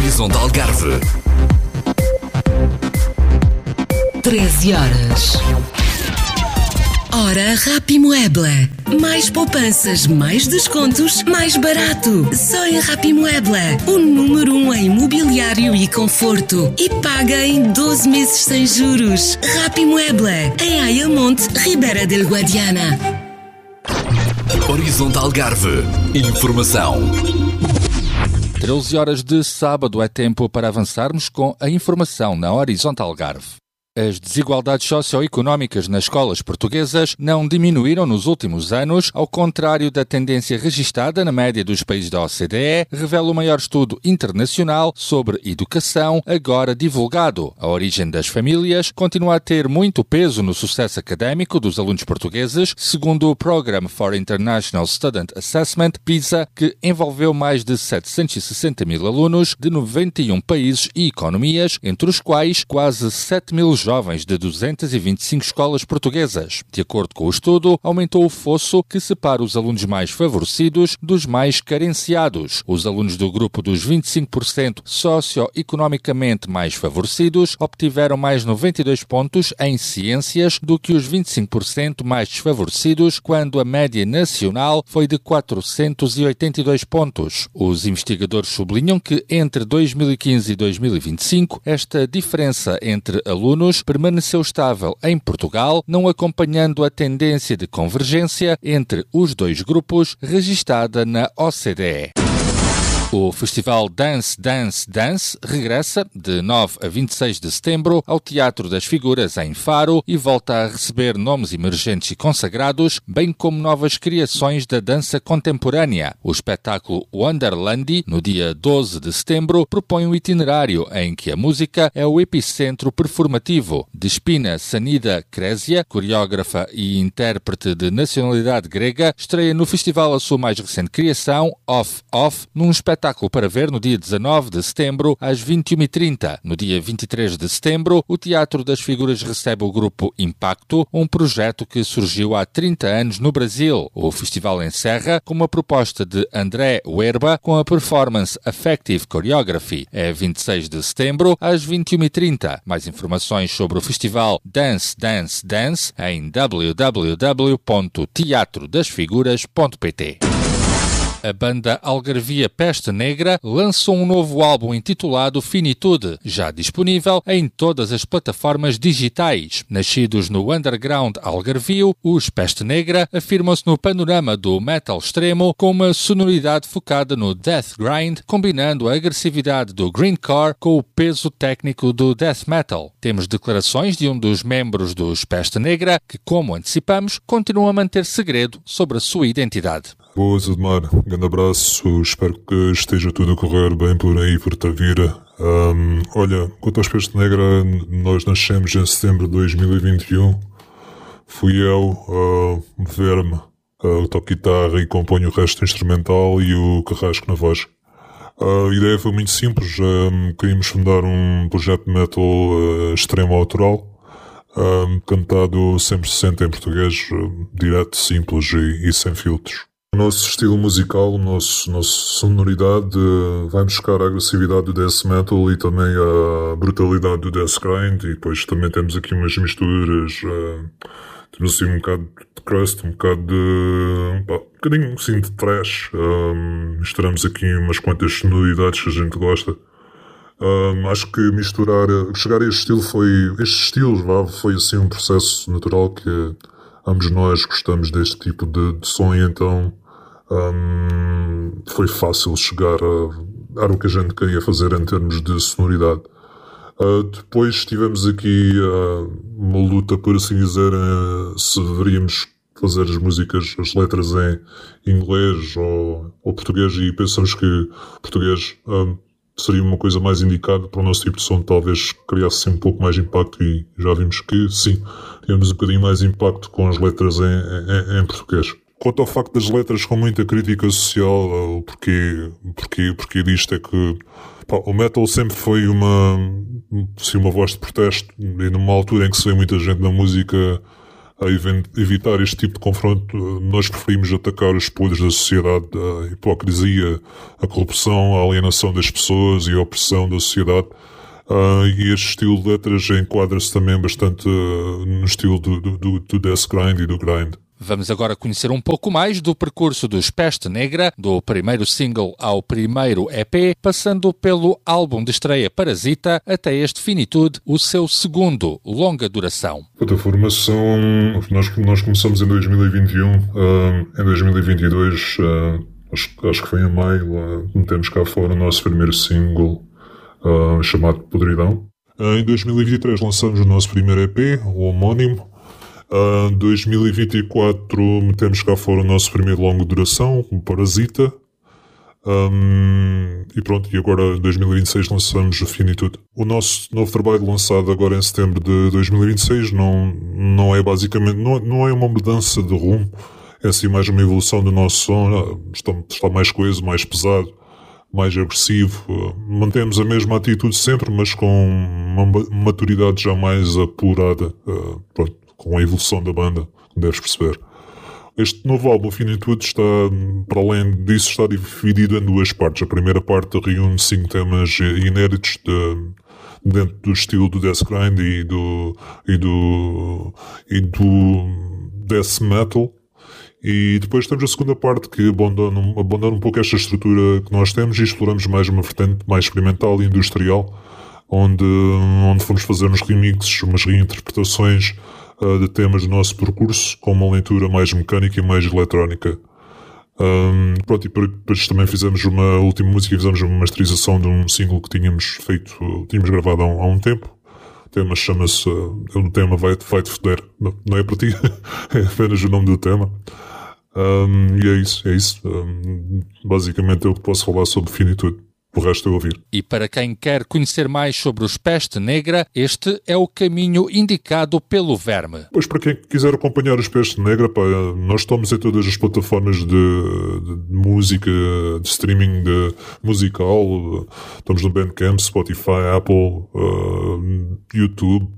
Horizonte Algarve. 13 horas. Hora Rapimueble. Mais poupanças, mais descontos, mais barato. Só em Rapimueble. O número 1 em mobiliário e conforto. E paga em 12 meses sem juros. Rapimueble. Em Ayamonte, Ribeira del Guadiana. Horizonte Algarve. Informação. 13 horas de sábado é tempo para avançarmos com a informação na Horizonte Algarve. As desigualdades socioeconómicas nas escolas portuguesas não diminuíram nos últimos anos, ao contrário da tendência registada na média dos países da OCDE, revela o maior estudo internacional sobre educação, agora divulgado. A origem das famílias continua a ter muito peso no sucesso académico dos alunos portugueses, segundo o Program for International Student Assessment, PISA, que envolveu mais de 760 mil alunos de 91 países e economias, entre os quais quase 7 mil jovens de 225 escolas portuguesas. De acordo com o estudo, aumentou o fosso que separa os alunos mais favorecidos dos mais carenciados. Os alunos do grupo dos 25% socioeconomicamente mais favorecidos obtiveram mais 92 pontos em ciências do que os 25% mais desfavorecidos, quando a média nacional foi de 482 pontos. Os investigadores sublinham que entre 2015 e 2025, esta diferença entre alunos permaneceu estável em Portugal, não acompanhando a tendência de convergência entre os dois grupos registada na OCDE. O festival Dance, Dance, Dance regressa de 9 a 26 de setembro ao Teatro das Figuras em Faro e volta a receber nomes emergentes e consagrados, bem como novas criações da dança contemporânea. O espetáculo Wonderlandi, no dia 12 de setembro, propõe um itinerário em que a música é o epicentro performativo. Despina Sanida Crésia, coreógrafa e intérprete de nacionalidade grega, estreia no festival a sua mais recente criação, Off Off, num espetáculo para ver no dia 19 de setembro, às 21h30. No dia 23 de setembro, o Teatro das Figuras recebe o grupo Impacto, um projeto que surgiu há 30 anos no Brasil. O festival encerra com uma proposta de André Werba com a performance Affective Choreography. É 26 de setembro, às 21h30. Mais informações sobre o festival Dance, Dance, Dance em www.teatrodasfiguras.pt. A banda algarvia Peste Negra lançou um novo álbum intitulado Finitude, já disponível em todas as plataformas digitais. Nascidos no underground algarvio, os Peste Negra afirmam-se no panorama do metal extremo com uma sonoridade focada no death grind, combinando a agressividade do grindcore com o peso técnico do death metal. Temos declarações de um dos membros dos Peste Negra que, como antecipamos, continua a manter segredo sobre a sua identidade. Boas, Edmar. Grande abraço. Espero que esteja tudo a correr bem por aí, por Tavira. Olha, quanto aos Peste Negra, nós nascemos em setembro de 2021. Fui eu, ver-me, toco guitarra e componho o resto instrumental e o carrasco na voz. A ideia foi muito simples. Queríamos fundar um projeto de metal extremo autoral, cantado 100% em português, direto, simples e sem filtros. O nosso estilo musical, a nossa sonoridade vai buscar a agressividade do death metal e também a brutalidade do death grind, e depois também temos aqui umas misturas, temos assim um bocado de crust, um bocadinho assim de thrash, misturamos aqui umas quantas sonoridades que a gente gosta. Acho que chegar a este estilo foi assim um processo natural que ambos nós gostamos deste tipo de som, e então foi fácil chegar a dar o que a gente queria fazer em termos de sonoridade. Depois tivemos aqui uma luta, por assim dizer, se deveríamos fazer as músicas, as letras em inglês ou português, e pensamos que português seria uma coisa mais indicada para o nosso tipo de som, talvez criasse um pouco mais de impacto, e já vimos que sim, temos um bocadinho mais impacto com as letras em português. Quanto ao facto das letras com muita crítica social, porque disto é que o metal sempre foi uma voz de protesto, e numa altura em que se vê muita gente na música evitar este tipo de confronto, nós preferimos atacar os podres da sociedade, a hipocrisia, a corrupção, a alienação das pessoas e a opressão da sociedade. E este estilo de letras enquadra-se também bastante no estilo do Death Grind e do Grind. Vamos agora conhecer um pouco mais do percurso dos Peste Negra, do primeiro single ao primeiro EP, passando pelo álbum de estreia Parasita até este Finitude, o seu segundo longa duração. A formação, nós começamos em 2021, em 2022, acho que foi em maio, metemos cá fora o nosso primeiro single chamado Podridão. Em 2023 lançamos o nosso primeiro EP, o homónimo. 2024 metemos cá fora o nosso primeiro longa duração, o Parasita. E pronto, e agora em 2026 lançamos o Finitude. O nosso novo trabalho lançado agora em setembro de 2026 não é basicamente, não é uma mudança de rumo, é assim mais uma evolução do nosso som, está mais coeso, mais pesado, mais agressivo. Mantemos a mesma atitude sempre, mas com uma maturidade já mais apurada, pronto, com a evolução da banda, como deves perceber. Este novo álbum, Finitude, está, para além disso, está dividido em duas partes. A primeira parte reúne 5 temas inéditos dentro do estilo do Death Grind e do Death Metal. E depois temos a segunda parte que abandona um pouco esta estrutura que nós temos e exploramos mais uma vertente mais experimental e industrial, onde fomos fazer uns remixes, umas reinterpretações de temas do nosso percurso, com uma leitura mais mecânica e mais eletrónica. Pronto, e depois também fizemos uma última música e fizemos uma masterização de um single que tínhamos gravado há um tempo. O tema chama-se, o tema vai-te foder, não é para ti, é apenas o nome do tema. E é isso. Basicamente é o que posso falar sobre Finitude. O resto é ouvir. E para quem quer conhecer mais sobre os Peste Negra, este é o caminho indicado pelo Verme. Pois, para quem quiser acompanhar os Peste Negra, nós estamos em todas as plataformas de música, de streaming musical. Estamos no Bandcamp, Spotify, Apple, YouTube.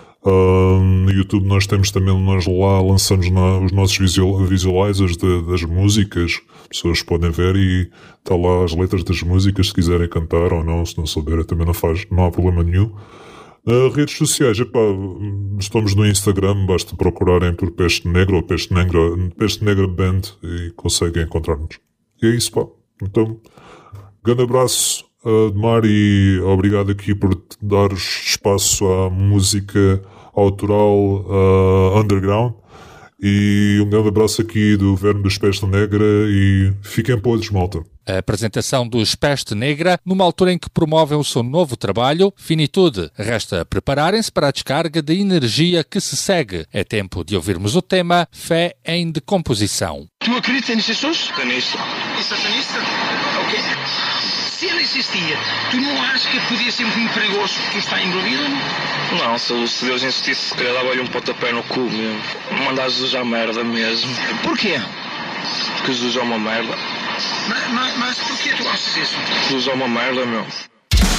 No YouTube nós temos também, nós lá lançamos os nossos visualizers das músicas. As pessoas podem ver e está lá as letras das músicas, se quiserem cantar ou não, se não souberem também não há problema nenhum. Redes sociais, estamos no Instagram, basta procurarem por Peste Negra ou Peste Negra Band e conseguem encontrar-nos. E é isso, pá. Então, grande abraço, Admar, e obrigado aqui por dar espaço à música autoral underground. E um grande abraço aqui do Verme dos Peste Negra e fiquem podres, malta. A apresentação dos Peste Negra numa altura em que promovem o seu novo trabalho, Finitude. Resta prepararem-se para a descarga de energia que se segue. É tempo de ouvirmos o tema Fé em Decomposição. Tu acreditas nesse Jesus? Satanista. E satanista? Ok. Se ele existia, tu não achas que podia ser muito perigoso que está envolvido? Não, se Deus insistisse, se calhar dava-lhe um pontapé no cu mesmo. Mandar Jesus à merda mesmo. Porquê? Porque Jesus é uma merda. Mas por que tu achas isso? Jesus é uma merda, meu.